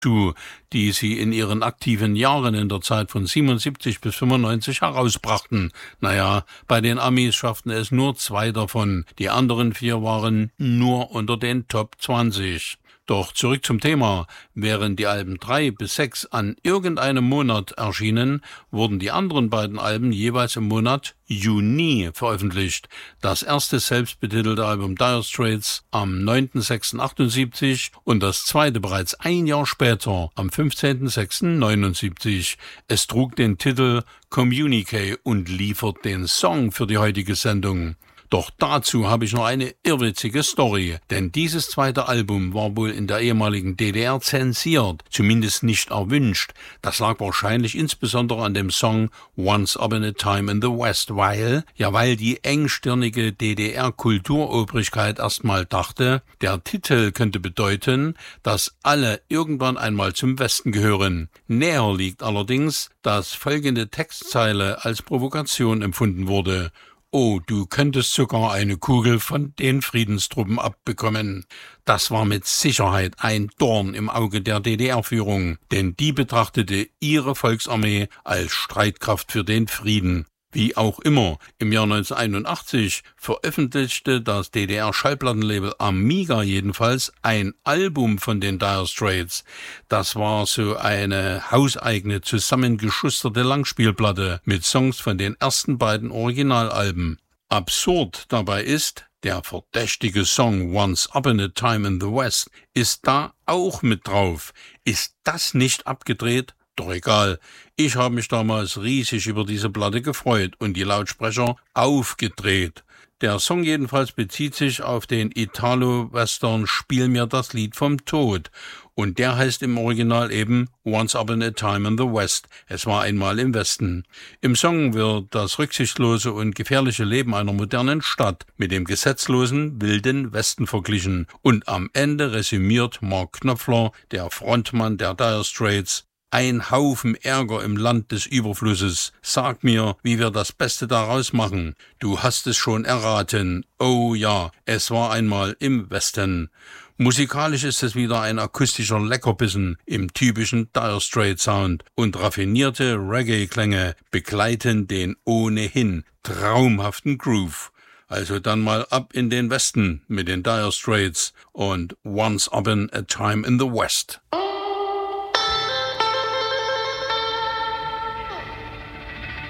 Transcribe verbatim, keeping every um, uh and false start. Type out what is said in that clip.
zu, die sie in ihren aktiven Jahren in der Zeit von siebenundsiebzig bis fünfundneunzig herausbrachten. Naja, bei den Amis schafften es nur zwei davon. Die anderen vier waren nur unter den Top zwanzig. Doch zurück zum Thema. Während die Alben drei bis sechs an irgendeinem Monat erschienen, wurden die anderen beiden Alben jeweils im Monat Juni veröffentlicht. Das erste selbstbetitelte Album Dire Straits am neunten sechsten achtundsiebzig und das zweite bereits ein Jahr später am fünfzehnten sechsten neunundsiebzig. Es trug den Titel Communique und liefert den Song für die heutige Sendung. Doch dazu habe ich noch eine irrwitzige Story, denn dieses zweite Album war wohl in der ehemaligen D D R zensiert, zumindest nicht erwünscht. Das lag wahrscheinlich insbesondere an dem Song Once Upon a Time in the West, weil, ja weil die engstirnige D D R-Kulturobrigkeit erstmal dachte, der Titel könnte bedeuten, dass alle irgendwann einmal zum Westen gehören. Näher liegt allerdings, dass folgende Textzeile als Provokation empfunden wurde: Oh, du könntest sogar eine Kugel von den Friedenstruppen abbekommen. Das war mit Sicherheit ein Dorn im Auge der D D R-Führung, denn die betrachtete ihre Volksarmee als Streitkraft für den Frieden. Wie auch immer, im Jahr neunzehnhunderteinundachtzig veröffentlichte das D D R-Schallplattenlabel Amiga jedenfalls ein Album von den Dire Straits. Das war so eine hauseigene, zusammengeschusterte Langspielplatte mit Songs von den ersten beiden Originalalben. Absurd dabei ist, der verdächtige Song Once Upon a Time in the West ist da auch mit drauf. Ist das nicht abgedreht? Doch egal, ich habe mich damals riesig über diese Platte gefreut und die Lautsprecher aufgedreht. Der Song jedenfalls bezieht sich auf den Italo-Western Spiel mir das Lied vom Tod und der heißt im Original eben Once Upon a Time in the West. Es war einmal im Westen. Im Song wird das rücksichtslose und gefährliche Leben einer modernen Stadt mit dem gesetzlosen, wilden Westen verglichen und am Ende resümiert Mark Knopfler, der Frontmann der Dire Straits: Ein Haufen Ärger im Land des Überflusses. Sag mir, wie wir das Beste daraus machen. Du hast es schon erraten. Oh ja, es war einmal im Westen. Musikalisch ist es wieder ein akustischer Leckerbissen im typischen Dire Straits Sound und raffinierte Reggae-Klänge begleiten den ohnehin traumhaften Groove. Also dann mal ab in den Westen mit den Dire Straits und Once Upon a Time in the West.